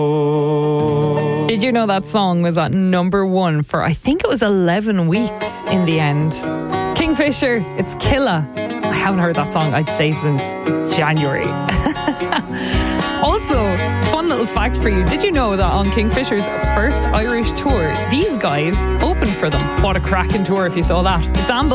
Did you know that song was at number 1 for, I think it was 11 weeks in the end? Kingfisher, it's Killa. I haven't heard that song, I'd say, since January. Also, fun little fact for you. Did you know that on Kingfisher's first Irish tour, these guys opened for them? What a cracking tour if you saw that. It's Amble.